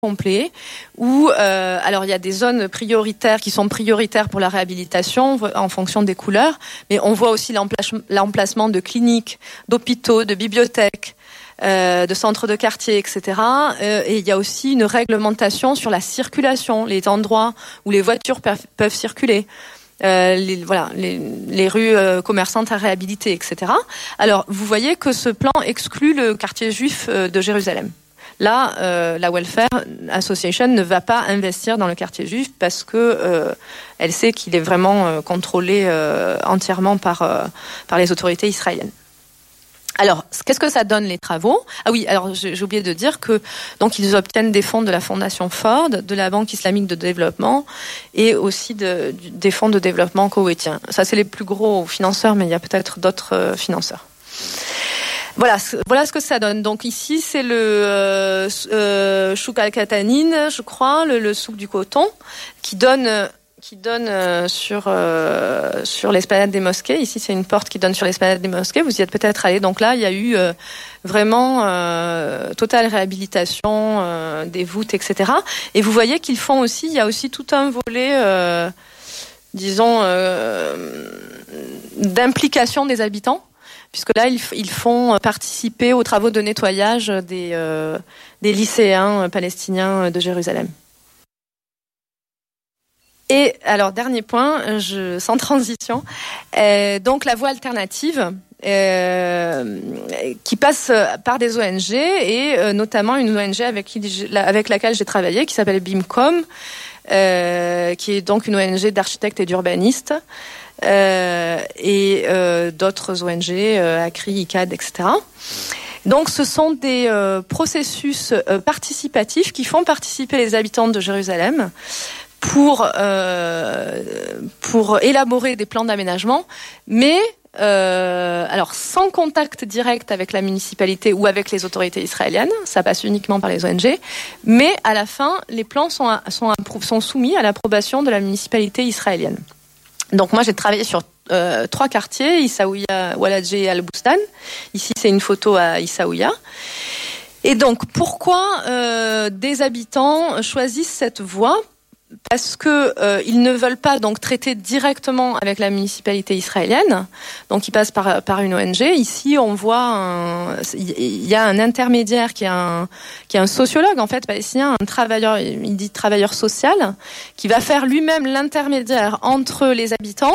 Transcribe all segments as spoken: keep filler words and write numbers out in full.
complet où euh, alors il y a des zones prioritaires qui sont prioritaires pour la réhabilitation en fonction des couleurs, mais on voit aussi l'emplacement de cliniques, d'hôpitaux, de bibliothèques, euh, de centres de quartier, et cetera. Euh, et il y a aussi une réglementation sur la circulation, les endroits où les voitures peuvent, peuvent circuler. Euh, les, voilà, les, les rues euh, commerçantes à réhabiliter, et cetera. Alors, vous voyez que ce plan exclut le quartier juif euh, de Jérusalem. Là, euh, la Welfare Association ne va pas investir dans le quartier juif parce que euh, elle sait qu'il est vraiment euh, contrôlé euh, entièrement par euh, par les autorités israéliennes. Alors, qu'est-ce que ça donne les travaux ? Ah oui, alors j'ai, j'ai oublié de dire que donc ils obtiennent des fonds de la Fondation Ford, de la Banque islamique de développement et aussi de, des fonds de développement koweïtiens. Ça, c'est les plus gros financeurs, mais il y a peut-être d'autres euh, financeurs. Voilà, voilà ce que ça donne. Donc ici, c'est le euh, euh, Chouk al-Katanin, je crois, le, le souk du coton, qui donne qui donne euh, sur euh, sur l'esplanade des mosquées. Ici, c'est une porte qui donne sur l'esplanade des mosquées. Vous y êtes peut-être allé. Donc là, il y a eu euh, vraiment euh, totale réhabilitation euh, des voûtes, et cetera. Et vous voyez qu'ils font aussi, il y a aussi tout un volet, euh, disons, euh, d'implication des habitants. Puisque là, ils, ils font participer aux travaux de nettoyage des, euh, des lycéens palestiniens de Jérusalem. Et alors, dernier point, je, sans transition, euh, donc la voie alternative euh, qui passe par des O N G et euh, notamment une O N G avec, qui, avec laquelle j'ai travaillé qui s'appelle BIMCOM, euh, qui est donc une O N G d'architectes et d'urbanistes. Euh, et euh, d'autres O N G, euh, ACRI, I C A D, et cetera. Donc, ce sont des euh, processus euh, participatifs qui font participer les habitants de Jérusalem pour euh, pour élaborer des plans d'aménagement, mais euh, alors sans contact direct avec la municipalité ou avec les autorités israéliennes, ça passe uniquement par les O N G, mais à la fin, les plans sont sont, sont soumis à l'approbation de la municipalité israélienne. Donc moi j'ai travaillé sur euh, trois quartiers, Issaouia, Oualadjé et Al-Boustan. Ici c'est une photo à Issaouia. Et donc pourquoi euh, des habitants choisissent cette voie ? Parce que euh, ils ne veulent pas donc traiter directement avec la municipalité israélienne, donc ils passent par par une O N G. Ici, on voit il y a un intermédiaire qui est un qui est un sociologue en fait palestinien, un travailleur, il dit travailleur social, qui va faire lui-même l'intermédiaire entre les habitants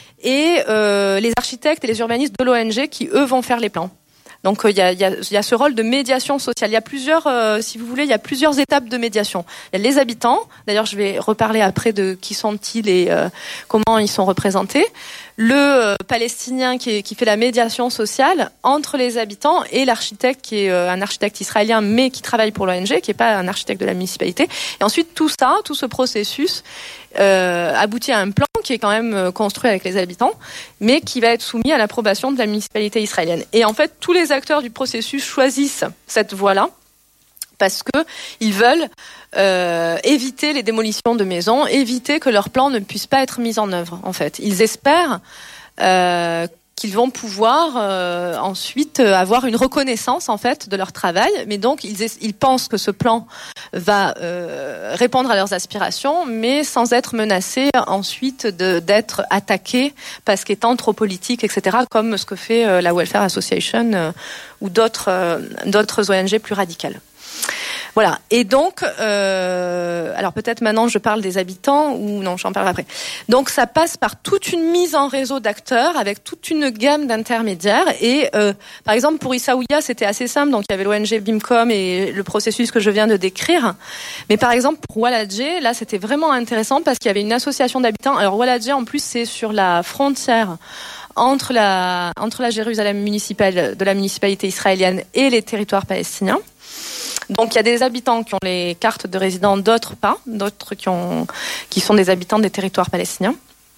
et euh, les architectes et les urbanistes de l'O N G qui eux vont faire les plans. Donc il y a, y, a, y a ce rôle de médiation sociale. Il y a plusieurs, euh, si vous voulez, il y a plusieurs étapes de médiation. Il y a les habitants. D'ailleurs, je vais reparler après de qui sont-ils et euh, comment ils sont représentés. Le euh, Palestinien qui, est, qui fait la médiation sociale entre les habitants et l'architecte qui est euh, un architecte israélien mais qui travaille pour l'O N G, qui est pas un architecte de la municipalité. Et ensuite tout ça, tout ce processus euh, aboutit à un plan qui est quand même construit avec les habitants, mais qui va être soumis à l'approbation de la municipalité israélienne. Et en fait, tous les acteurs du processus choisissent cette voie-là parce que ils veulent euh, éviter les démolitions de maisons, éviter que leurs plans ne puissent pas être mis en œuvre. En fait, ils espèrent euh, qu'ils vont pouvoir euh, ensuite avoir une reconnaissance en fait de leur travail, mais donc ils, ils pensent que ce plan va euh, répondre à leurs aspirations, mais sans être menacé ensuite de, d'être attaqué parce qu'étant trop politique, et cetera, comme ce que fait euh, la Welfare Association euh, ou d'autres euh, d'autres O N G plus radicales. Voilà. Et donc, euh, alors peut-être maintenant je parle des habitants ou non, j'en parle après. Donc ça passe par toute une mise en réseau d'acteurs avec toute une gamme d'intermédiaires. Et euh, par exemple pour Issaouia, c'était assez simple. Donc il y avait l'O N G BIMCOM et le processus que je viens de décrire. Mais par exemple pour Oualadjé, là c'était vraiment intéressant parce qu'il y avait une association d'habitants. Alors Oualadjé en plus c'est sur la frontière entre la entre la Jérusalem municipale de la municipalité israélienne et les territoires palestiniens. Donc il y a des habitants qui ont les cartes de résidents, d'autres pas, d'autres qui ont qui sont des habitants des territoires palestiniens.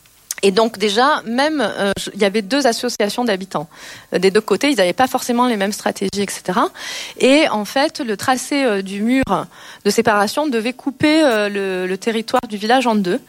Et donc déjà, même euh, il y avait deux associations d'habitants euh, des deux côtés. Ils n'avaient pas forcément les mêmes stratégies, et cetera. Et en fait, le tracé euh, du mur de séparation devait couper euh, le, le territoire du village en deux.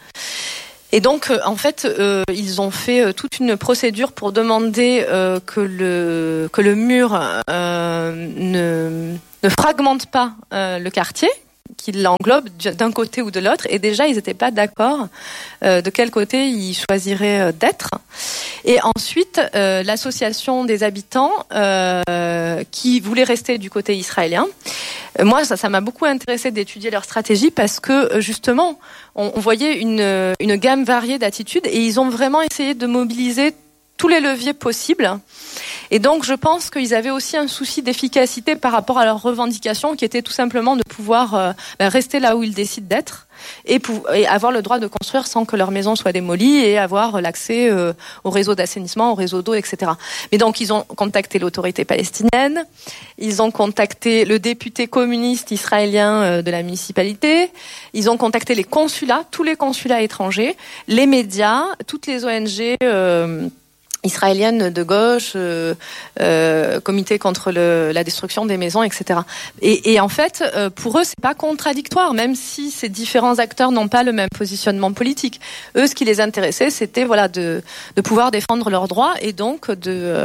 Et donc, en fait, euh, ils ont fait toute une procédure pour demander euh, que le que le mur euh, ne ne fragmente pas euh, le quartier, qui l'englobe d'un côté ou de l'autre, et déjà ils n'étaient pas d'accord euh, de quel côté ils choisiraient d'être. Et ensuite, euh, l'association des habitants euh, qui voulait rester du côté israélien. Euh, moi, ça, ça m'a beaucoup intéressé d'étudier leur stratégie parce que justement, on, on voyait une, une gamme variée d'attitudes et ils ont vraiment essayé de mobiliser tous les leviers possibles. Et donc, je pense qu'ils avaient aussi un souci d'efficacité par rapport à leurs revendications, qui était tout simplement de pouvoir euh, rester là où ils décident d'être et, pou- et avoir le droit de construire sans que leur maison soit démolie et avoir l'accès euh, au réseau d'assainissement, au réseau d'eau, et cetera. Mais donc, ils ont contacté l'autorité palestinienne, ils ont contacté le député communiste israélien euh, de la municipalité, ils ont contacté les consulats, tous les consulats étrangers, les médias, toutes les O N G euh, israélienne de gauche, euh, euh, comité contre le, la destruction des maisons, et cetera. Et, et en fait, euh, pour eux, c'est pas contradictoire, même si ces différents acteurs n'ont pas le même positionnement politique. Eux, ce qui les intéressait, c'était voilà de, de pouvoir défendre leurs droits et donc de,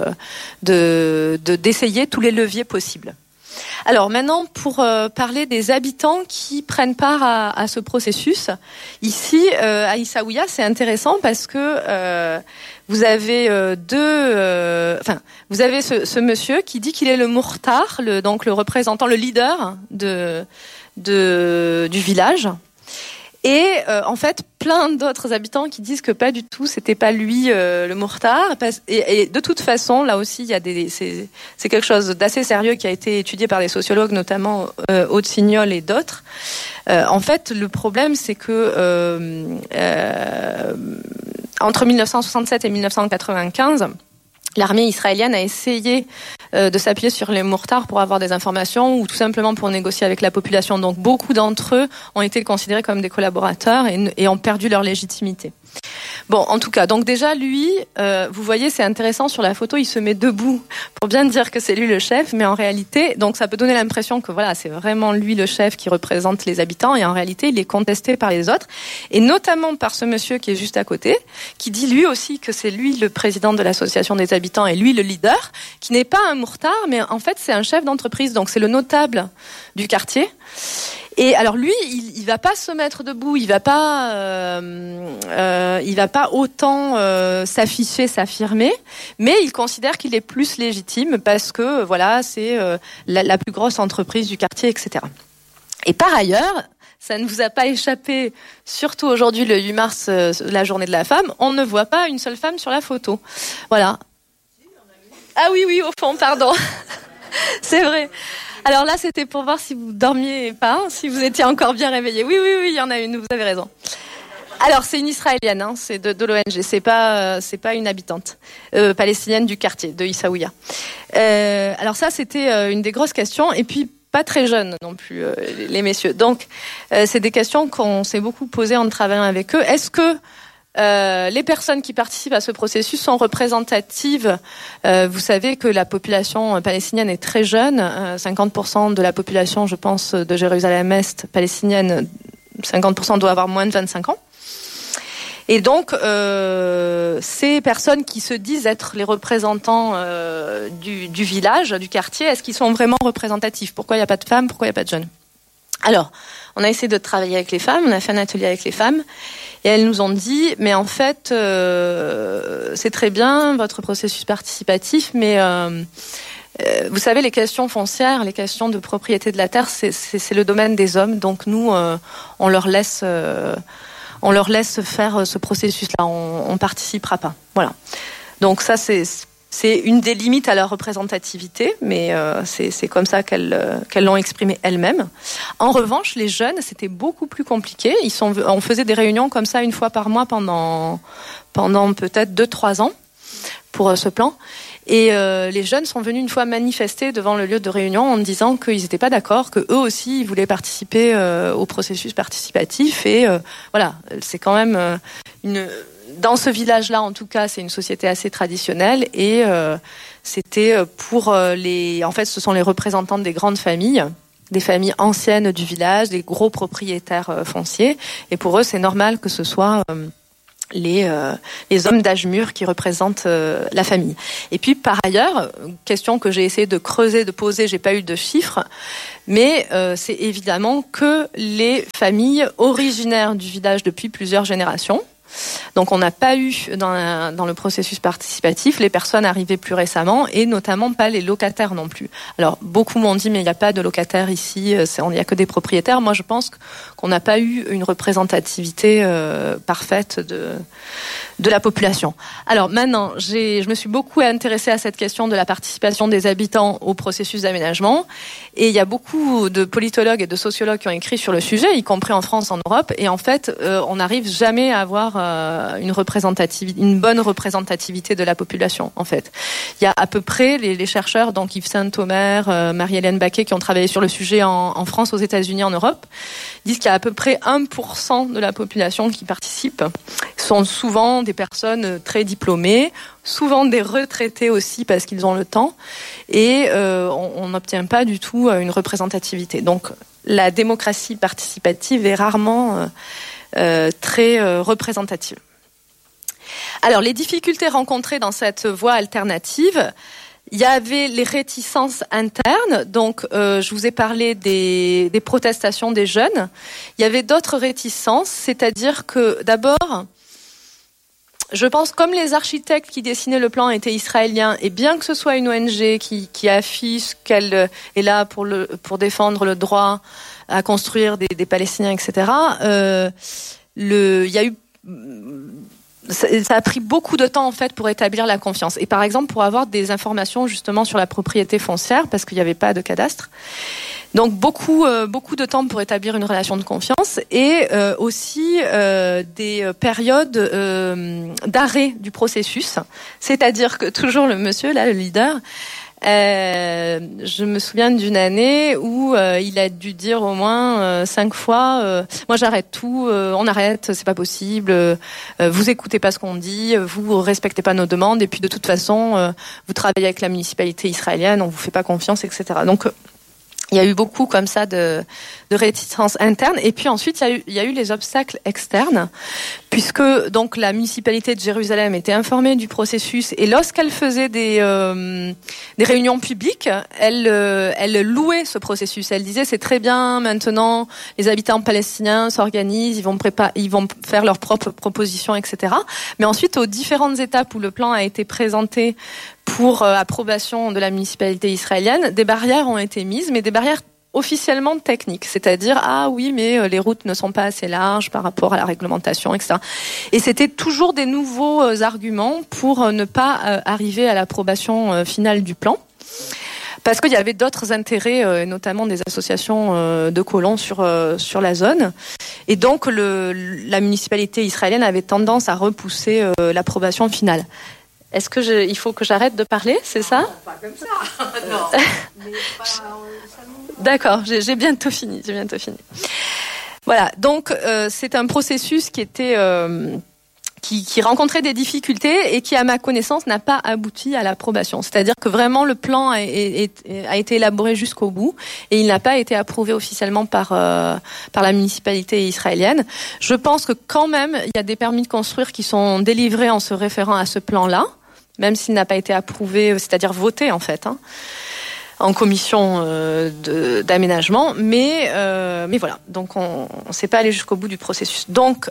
de, de d'essayer tous les leviers possibles. Alors maintenant, pour euh, parler des habitants qui prennent part à, à ce processus, ici euh, à Essaouia, c'est intéressant parce que euh, vous avez euh, deux, euh, enfin, vous avez ce, ce monsieur qui dit qu'il est le mourtar, le, donc le représentant, le leader de, de du village. Et euh, en fait, plein d'autres habitants qui disent que pas du tout, c'était pas lui euh, le mourtar. Et, et de toute façon, là aussi, il y a des, c'est, c'est quelque chose d'assez sérieux qui a été étudié par des sociologues, notamment euh, Aude-Signol et d'autres. Euh, en fait, le problème, c'est que euh, euh, entre mille neuf cent soixante-sept et mille neuf cent quatre-vingt-quinze, l'armée israélienne a essayé euh, de s'appuyer sur les mourtards pour avoir des informations ou tout simplement pour négocier avec la population. Donc beaucoup d'entre eux ont été considérés comme des collaborateurs et, et ont perdu leur légitimité. Bon, en tout cas, donc déjà lui, euh, vous voyez, c'est intéressant sur la photo, il se met debout pour bien dire que c'est lui le chef, mais en réalité, donc ça peut donner l'impression que voilà, c'est vraiment lui le chef qui représente les habitants, et en réalité, il est contesté par les autres, et notamment par ce monsieur qui est juste à côté, qui dit lui aussi que c'est lui le président de l'association des habitants et lui le leader, qui n'est pas un mourtard, mais en fait c'est un chef d'entreprise, donc c'est le notable du quartier. Et alors lui, il, il va pas se mettre debout, il va pas, euh, euh, il va pas autant euh, s'afficher, s'affirmer, mais il considère qu'il est plus légitime parce que voilà, c'est euh, la, la plus grosse entreprise du quartier, et cetera. Et par ailleurs, ça ne vous a pas échappé, surtout aujourd'hui le huit mars, euh, la journée de la femme, on ne voit pas une seule femme sur la photo. Voilà. Ah oui, oui, au fond, pardon. C'est vrai. Alors là, c'était pour voir si vous dormiez pas, si vous étiez encore bien réveillés. Oui, oui, oui, il y en a une, vous avez raison. Alors, c'est une Israélienne, hein, c'est de, de l'O N G, c'est pas, euh, c'est pas une habitante euh, palestinienne du quartier, de Essaouia. Euh, alors ça, c'était euh, une des grosses questions, et puis pas très jeune non plus, euh, les messieurs. Donc, euh, c'est des questions qu'on s'est beaucoup posées en travaillant avec eux. Est-ce que Euh, les personnes qui participent à ce processus sont représentatives? Euh, vous savez que la population palestinienne est très jeune, euh, cinquante pour cent de la population, je pense, de Jérusalem-Est palestinienne, cinquante pour cent doit avoir moins de vingt-cinq ans. Et donc, euh, ces personnes qui se disent être les représentants euh, du, du village, du quartier, est-ce qu'ils sont vraiment représentatifs? Pourquoi il n'y a pas de femmes? Pourquoi il n'y a pas de jeunes? Alors, on a essayé de travailler avec les femmes, on a fait un atelier avec les femmes, et elles nous ont dit, mais en fait, euh, c'est très bien votre processus participatif, mais euh, euh, vous savez, les questions foncières, les questions de propriété de la terre, c'est, c'est, c'est le domaine des hommes, donc nous, euh, on leur laisse, euh, on leur laisse faire ce processus-là, on, on participera pas. Voilà. Donc ça, c'est C'est une des limites à leur représentativité, mais euh, c'est, c'est comme ça qu'elles, euh, qu'elles l'ont exprimé elles-mêmes. En revanche, les jeunes, c'était beaucoup plus compliqué. Ils sont, on faisait des réunions comme ça une fois par mois pendant, pendant peut-être deux, trois ans pour euh, ce plan. Et euh, les jeunes sont venus une fois manifester devant le lieu de réunion en disant qu'ils n'étaient pas d'accord, que eux aussi ils voulaient participer euh, au processus participatif. Et euh, voilà, c'est quand même euh, une... Dans ce village-là, en tout cas, c'est une société assez traditionnelle et euh, c'était pour les... En fait, ce sont les représentants des grandes familles, des familles anciennes du village, des gros propriétaires euh, fonciers. Et pour eux, c'est normal que ce soit euh, les euh, les hommes d'âge mûr qui représentent euh, la famille. Et puis par ailleurs, question que j'ai essayé de creuser, de poser, j'ai pas eu de chiffres, mais euh, c'est évidemment que les familles originaires du village depuis plusieurs générations. Donc on n'a pas eu dans, la, dans le processus participatif les personnes arrivées plus récemment et notamment pas les locataires non plus. Alors beaucoup m'ont dit mais il n'y a pas de locataires ici, il n'y a que des propriétaires. Moi je pense qu'on n'a pas eu une représentativité euh, parfaite de, de la population. Alors maintenant, j'ai, je me suis beaucoup intéressée à cette question de la participation des habitants au processus d'aménagement et il y a beaucoup de politologues et de sociologues qui ont écrit sur le sujet, y compris en France, en Europe, et en fait euh, on n'arrive jamais à avoir une représentativité, une bonne représentativité de la population, en fait. Il y a à peu près les, les chercheurs, donc Yves Saint-Omer, euh, Marie-Hélène Baquet, qui ont travaillé sur le sujet en, en France, aux États-Unis, en Europe, disent qu'il y a à peu près un pour cent de la population qui participe. Ce sont souvent des personnes très diplômées, souvent des retraités aussi parce qu'ils ont le temps, et euh, on n'obtient pas du tout une représentativité. Donc, la démocratie participative est rarement euh, Euh, très euh, représentative. Alors, les difficultés rencontrées dans cette voie alternative, il y avait les réticences internes. Donc, euh, je vous ai parlé des, des protestations des jeunes. Il y avait d'autres réticences, c'est-à-dire que d'abord, je pense, comme les architectes qui dessinaient le plan étaient israéliens, et bien que ce soit une O N G qui, qui affiche qu'elle est là pour, le, pour défendre le droit à construire des, des Palestiniens, et cetera, euh, le, il y a eu, ça, ça a pris beaucoup de temps en fait pour établir la confiance. Et par exemple, pour avoir des informations justement sur la propriété foncière, parce qu'il n'y avait pas de cadastre. Donc beaucoup, euh, beaucoup de temps pour établir une relation de confiance et euh, aussi euh, des périodes euh, d'arrêt du processus. C'est-à-dire que toujours le monsieur, là, le leader, euh, je me souviens d'une année où euh, il a dû dire au moins euh, cinq fois euh, moi j'arrête tout, euh, on arrête, c'est pas possible, euh, vous écoutez pas ce qu'on dit, vous respectez pas nos demandes et puis de toute façon euh, vous travaillez avec la municipalité israélienne, on vous fait pas confiance, et cetera. Donc il y a eu beaucoup comme ça de, de réticences internes. Et puis ensuite, il y a eu, il y a eu les obstacles externes, puisque donc la municipalité de Jérusalem était informée du processus et lorsqu'elle faisait des, euh, des réunions publiques, elle, euh, elle louait ce processus. Elle disait c'est très bien, maintenant les habitants palestiniens s'organisent, ils vont préparer, ils vont faire leurs propres propositions, et cetera. Mais ensuite, aux différentes étapes où le plan a été présenté pour euh, approbation de la municipalité israélienne, des barrières ont été mises, mais des barrières officiellement techniques, c'est-à-dire ah oui mais euh, les routes ne sont pas assez larges par rapport à la réglementation, et cetera. Et c'était toujours des nouveaux euh, arguments pour euh, ne pas euh, arriver à l'approbation euh, finale du plan, parce qu'il y avait d'autres intérêts, euh, notamment des associations euh, de colons sur euh, sur la zone, et donc le, la municipalité israélienne avait tendance à repousser euh, l'approbation finale. Est-ce que je, il faut que j'arrête de parler, c'est ça ? Non, pas comme ça. Non. Mais pas D'accord, j'ai, j'ai bientôt fini. J'ai bientôt fini. Voilà. Donc euh, c'est un processus qui était euh, qui, qui rencontrait des difficultés et qui, à ma connaissance, n'a pas abouti à l'approbation. C'est-à-dire que vraiment le plan a, est, a été élaboré jusqu'au bout et il n'a pas été approuvé officiellement par euh, par la municipalité israélienne. Je pense que quand même il y a des permis de construire qui sont délivrés en se référant à ce plan-là, même s'il n'a pas été approuvé, c'est-à-dire voté en fait, hein, en commission euh, de, d'aménagement, mais euh, mais voilà, donc on ne s'est pas allé jusqu'au bout du processus. Donc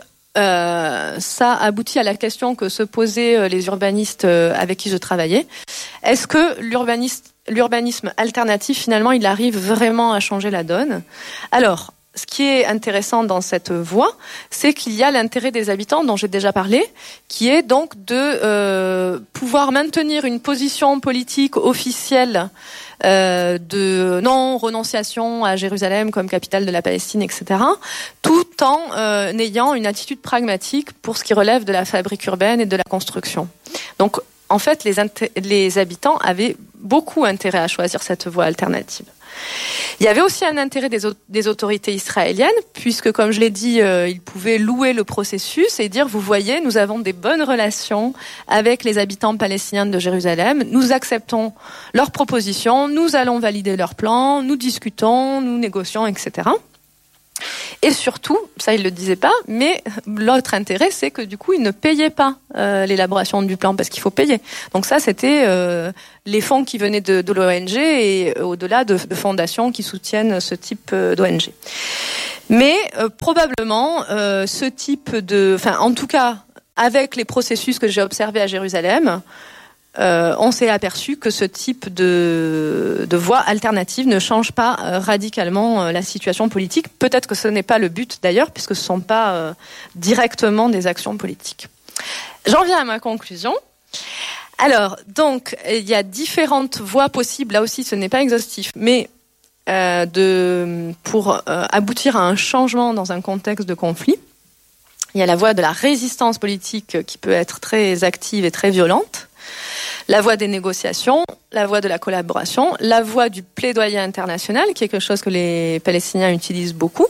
euh, ça aboutit à la question que se posaient les urbanistes avec qui je travaillais. Est-ce que l'urbaniste, l'urbanisme alternatif, finalement, il arrive vraiment à changer la donne ? Alors, ce qui est intéressant dans cette voie, c'est qu'il y a l'intérêt des habitants dont j'ai déjà parlé, qui est donc de euh, pouvoir maintenir une position politique officielle euh, de non-renonciation à Jérusalem comme capitale de la Palestine, et cetera, tout en euh, ayant une attitude pragmatique pour ce qui relève de la fabrique urbaine et de la construction. Donc, en fait, les, inté- les habitants avaient beaucoup intérêt à choisir cette voie alternative. Il y avait aussi un intérêt des, au- des autorités israéliennes, puisque, comme je l'ai dit, euh, ils pouvaient louer le processus et dire, vous voyez, nous avons des bonnes relations avec les habitants palestiniens de Jérusalem, nous acceptons leurs propositions, nous allons valider leurs plans, nous discutons, nous négocions, et cetera. Et surtout, ça il le disait pas, mais l'autre intérêt, c'est que du coup, ils ne payaient pas euh, l'élaboration du plan parce qu'il faut payer. Donc ça, c'était euh, les fonds qui venaient de, de l'O N G et euh, au-delà de, de fondations qui soutiennent ce type euh, d'O N G. Mais euh, probablement, euh, ce type de, enfin, en tout cas, avec les processus que j'ai observés à Jérusalem, Euh, on s'est aperçu que ce type de, de voie alternative ne change pas euh, radicalement euh, la situation politique. Peut-être que ce n'est pas le but d'ailleurs, puisque ce ne sont pas euh, directement des actions politiques. J'en viens à ma conclusion. Alors, donc, il y a différentes voies possibles. Là aussi, ce n'est pas exhaustif, mais euh, de, pour euh, aboutir à un changement dans un contexte de conflit. Il y a la voie de la résistance politique qui peut être très active et très violente. La voie des négociations, la voie de la collaboration, la voie du plaidoyer international, qui est quelque chose que les Palestiniens utilisent beaucoup,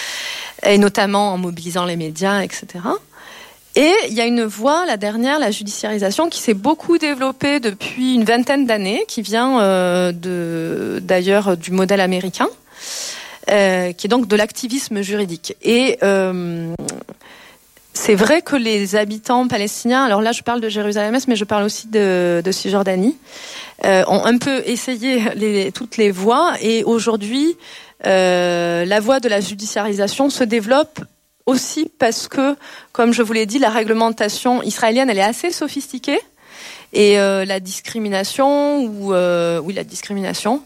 et notamment en mobilisant les médias, et cetera. Et il y a une voie, la dernière, la judiciarisation, qui s'est beaucoup développée depuis une vingtaine d'années, qui vient euh, de, d'ailleurs du modèle américain, euh, qui est donc de l'activisme juridique. Et euh, c'est vrai que les habitants palestiniens, alors là je parle de Jérusalem-Est, mais je parle aussi de, de Cisjordanie, euh, ont un peu essayé les, toutes les voies, et aujourd'hui euh, la voie de la judiciarisation se développe aussi parce que, comme je vous l'ai dit, la réglementation israélienne elle est assez sophistiquée. Et euh, la discrimination ou euh, oui la discrimination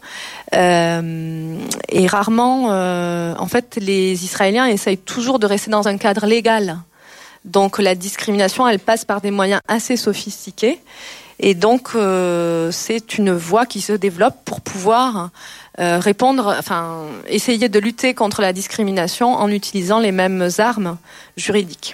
euh, et rarement euh, en fait les Israéliens essayent toujours de rester dans un cadre légal. Donc la discrimination, elle passe par des moyens assez sophistiqués, et donc euh, c'est une voie qui se développe pour pouvoir euh, répondre, enfin essayer de lutter contre la discrimination en utilisant les mêmes armes juridiques.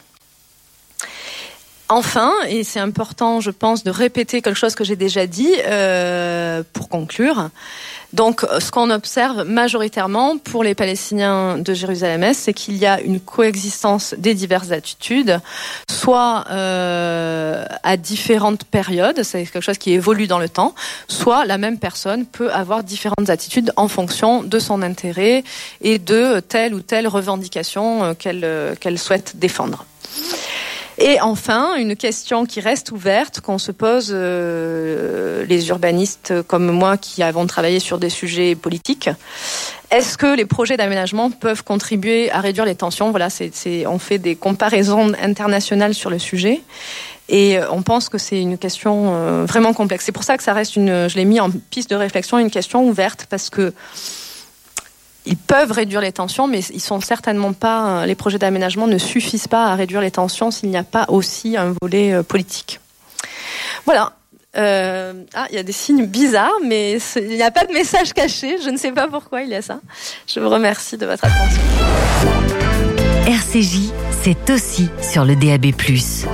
Enfin, et c'est important, je pense, de répéter quelque chose que j'ai déjà dit euh, pour conclure. Donc, ce qu'on observe majoritairement pour les Palestiniens de Jérusalem-Est, c'est qu'il y a une coexistence des diverses attitudes, soit euh, à différentes périodes, c'est quelque chose qui évolue dans le temps, soit la même personne peut avoir différentes attitudes en fonction de son intérêt et de telle ou telle revendication qu'elle, qu'elle souhaite défendre. Et enfin, une question qui reste ouverte, qu'on se pose euh, les urbanistes comme moi qui avons travaillé sur des sujets politiques. Est-ce que les projets d'aménagement peuvent contribuer à réduire les tensions ? Voilà, c'est, c'est, on fait des comparaisons internationales sur le sujet. Et on pense que c'est une question euh, vraiment complexe. C'est pour ça que ça reste une, je l'ai mis en piste de réflexion, une question ouverte, parce que ils peuvent réduire les tensions, mais ils sont certainement pas, les projets d'aménagement ne suffisent pas à réduire les tensions s'il n'y a pas aussi un volet politique. Voilà. Euh, ah, il y a des signes bizarres, mais il n'y a pas de message caché. Je ne sais pas pourquoi il y a ça. Je vous remercie de votre attention. R C J, c'est aussi sur le D A B plus.